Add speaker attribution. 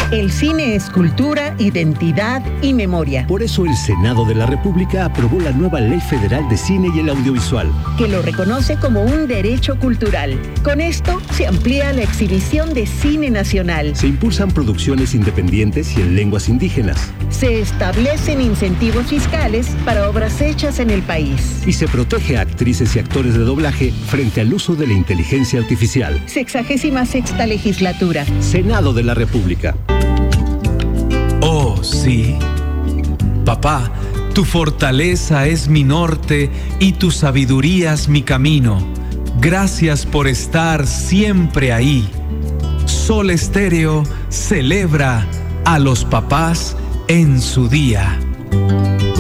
Speaker 1: El cine es cultura, identidad y memoria.
Speaker 2: Por eso el Senado de la República aprobó la nueva Ley Federal de Cine y el Audiovisual,
Speaker 1: que lo reconoce como un derecho cultural. Con esto se amplía la exhibición de cine nacional.
Speaker 2: Se impulsan producciones independientes y en lenguas indígenas.
Speaker 1: Se establecen incentivos fiscales para obras hechas en el país.
Speaker 2: Y se protege a actrices y actores de doblaje frente al uso de la inteligencia artificial.
Speaker 1: 66ª legislatura.
Speaker 2: Senado de la República.
Speaker 3: Oh, sí. Papá, tu fortaleza es mi norte y tu sabiduría es mi camino. Gracias por estar siempre ahí. Sol Estéreo celebra a los papás en su día.